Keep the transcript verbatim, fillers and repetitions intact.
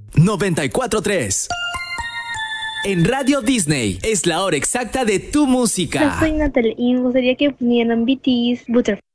noventa y cuatro punto tres. En Radio Disney es la hora exacta de tu música. Hola, soy Natalie y me gustaría que pusieran B T S Butterfly.